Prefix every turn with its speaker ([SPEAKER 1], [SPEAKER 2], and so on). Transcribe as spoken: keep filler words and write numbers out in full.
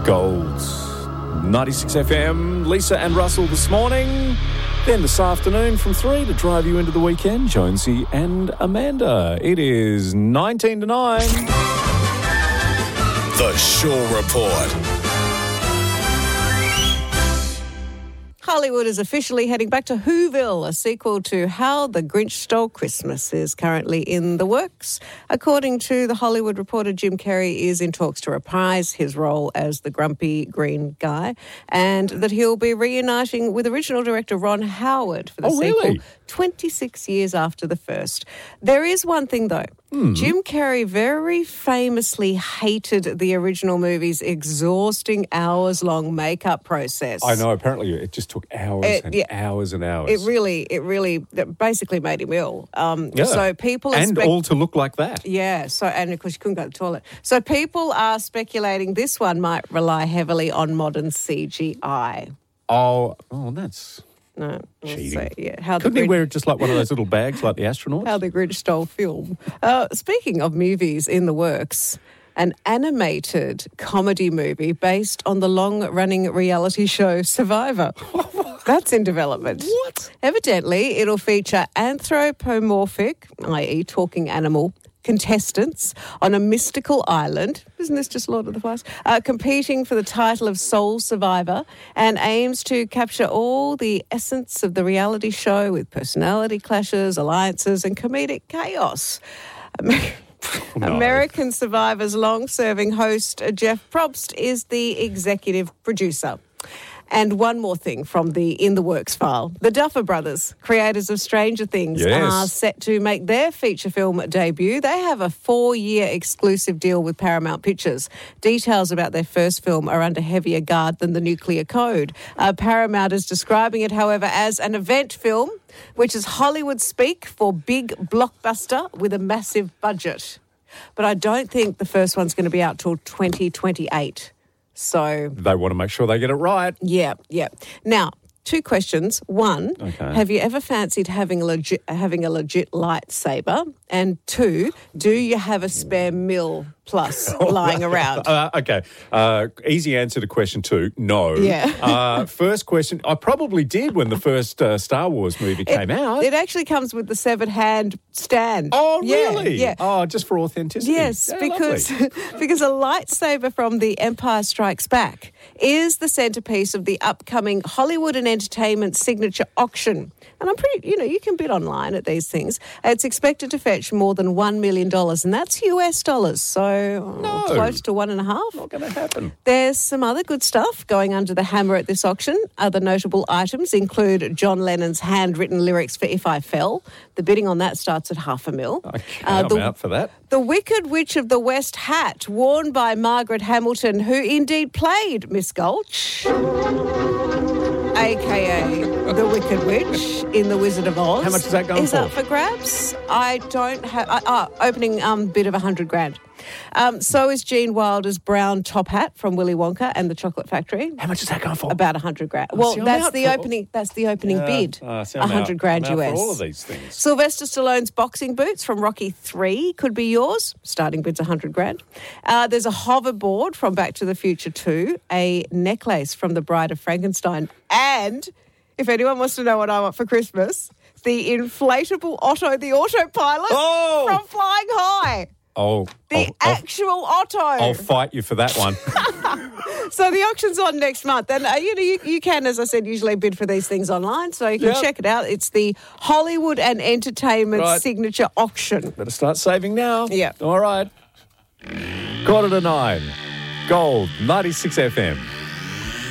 [SPEAKER 1] Gold. ninety-six F M, Lisa and Russell this morning. Then this afternoon from three to drive you into the weekend, Jonesy and Amanda. It is nineteen to nine.
[SPEAKER 2] The Shaw Report.
[SPEAKER 3] Hollywood is officially heading back to Whoville. A sequel to How the Grinch Stole Christmas is currently in the works. According to The Hollywood Reporter, Jim Carrey is in talks to reprise his role as the grumpy green guy, and that he'll be reuniting with original director Ron Howard for the
[SPEAKER 1] oh,
[SPEAKER 3] sequel
[SPEAKER 1] really?
[SPEAKER 3] twenty-six years after the first. There is one thing, though. Mm. Jim Carrey very famously hated the original movie's exhausting hours-long makeup process.
[SPEAKER 1] I know, apparently it just took hours
[SPEAKER 3] It-
[SPEAKER 1] and
[SPEAKER 3] yeah.
[SPEAKER 1] hours and hours.
[SPEAKER 3] It really, it really it basically made him ill. Um,
[SPEAKER 1] Yeah.
[SPEAKER 3] So people are
[SPEAKER 1] And
[SPEAKER 3] spec-
[SPEAKER 1] all to look like that.
[SPEAKER 3] yeah. So and of course you couldn't go to the toilet. So people are speculating this one might rely heavily on modern C G I.
[SPEAKER 1] Oh, oh, that's...
[SPEAKER 3] No, we'll
[SPEAKER 1] Cheating.
[SPEAKER 3] say, yeah. How the
[SPEAKER 1] Couldn't he
[SPEAKER 3] Grinch-
[SPEAKER 1] wear just like one of those little bags like the astronauts?
[SPEAKER 3] How the Grinch Stole Film. Uh, speaking of movies in the works, an animated comedy movie based on the long-running reality show Survivor. That's in development.
[SPEAKER 1] What?
[SPEAKER 3] Evidently, it'll feature anthropomorphic, that is talking animal, contestants on a mystical island. Isn't this just Lord of the Flies? Uh, competing for the title of Sole Survivor, and aims to capture all the essence of the reality show with personality clashes, alliances and comedic chaos. Amer-
[SPEAKER 1] No.
[SPEAKER 3] American Survivor's long-serving host, uh, Jeff Probst, is the executive producer. And one more thing from the In the Works file. The Duffer Brothers, creators of Stranger Things,
[SPEAKER 1] Yes.
[SPEAKER 3] are set to make their feature film debut. They have a four-year exclusive deal with Paramount Pictures. Details about their first film are under heavier guard than the Nuclear Code. Uh, Paramount is describing it, however, as an event film, which is Hollywood speak for big blockbuster with a massive budget. But I don't think the first one's going to be out till twenty twenty-eight. So...
[SPEAKER 1] They want to make sure they get it right.
[SPEAKER 3] Yeah, yeah. Now, two questions. One,
[SPEAKER 1] Okay.
[SPEAKER 3] have you ever fancied having a legit having a legit lightsaber? And two, do you have a spare mil plus lying around?
[SPEAKER 1] Uh, okay. Uh, easy answer to question two, no.
[SPEAKER 3] Yeah.
[SPEAKER 1] uh, first question, I probably did when the first uh, Star Wars movie came out.
[SPEAKER 3] It actually comes with the severed hand stand.
[SPEAKER 1] oh,
[SPEAKER 3] Yeah,
[SPEAKER 1] really?
[SPEAKER 3] Yeah.
[SPEAKER 1] Oh, just for authenticity.
[SPEAKER 3] Yes,
[SPEAKER 1] Yeah,
[SPEAKER 3] because
[SPEAKER 1] lovely.
[SPEAKER 3] because a lightsaber from The Empire Strikes Back is the centerpiece of the upcoming Hollywood and Entertainment signature auction. And I'm pretty, you know, you can bid online at these things. It's expected to fetch more than one million dollars, and that's U S dollars, so
[SPEAKER 1] No.
[SPEAKER 3] close to one and a half.
[SPEAKER 1] Not going to happen.
[SPEAKER 3] There's some other good stuff going under the hammer at this auction. Other notable items include John Lennon's handwritten lyrics for If I Fell. The bidding on that starts at half a mil.
[SPEAKER 1] Okay,
[SPEAKER 3] Uh,
[SPEAKER 1] I'm
[SPEAKER 3] the-
[SPEAKER 1] out for that.
[SPEAKER 3] The Wicked Witch of the West hat, worn by Margaret Hamilton, who indeed played Miss Gulch, a k a the Wicked Witch in The Wizard of Oz.
[SPEAKER 1] How much is that going
[SPEAKER 3] is
[SPEAKER 1] for?
[SPEAKER 3] up for grabs? I don't have... Uh, uh, opening um, bid of one hundred grand. Um, so is Gene Wilder's brown top hat from Willy Wonka and the Chocolate Factory.
[SPEAKER 1] How much is that going for?
[SPEAKER 3] About one hundred grand. Well,
[SPEAKER 1] see, I'm
[SPEAKER 3] that's
[SPEAKER 1] out
[SPEAKER 3] the
[SPEAKER 1] for-
[SPEAKER 3] opening. That's the opening
[SPEAKER 1] Yeah.
[SPEAKER 3] bid.
[SPEAKER 1] Uh, see, I'm
[SPEAKER 3] one hundred
[SPEAKER 1] out.
[SPEAKER 3] grand
[SPEAKER 1] I'm out
[SPEAKER 3] U S.
[SPEAKER 1] for all of these things.
[SPEAKER 3] Sylvester Stallone's boxing boots from Rocky three could be yours. Starting bid's one hundred grand. Uh, there's a hoverboard from Back to the Future two, a necklace from The Bride of Frankenstein, and if anyone wants to know what I want for Christmas, the inflatable Otto, the autopilot
[SPEAKER 1] Oh!
[SPEAKER 3] from Flying High.
[SPEAKER 1] Oh,
[SPEAKER 3] The
[SPEAKER 1] I'll, I'll,
[SPEAKER 3] actual Otto.
[SPEAKER 1] I'll fight you for that one.
[SPEAKER 3] So the auction's on next month. And, uh, you know, you, you can, as I said, usually bid for these things online, so you can
[SPEAKER 1] Yep.
[SPEAKER 3] check it out. It's the Hollywood and Entertainment
[SPEAKER 1] Right.
[SPEAKER 3] Signature Auction.
[SPEAKER 1] Better start saving now.
[SPEAKER 3] Yeah.
[SPEAKER 1] All right. Quarter to nine. Gold, ninety-six F M.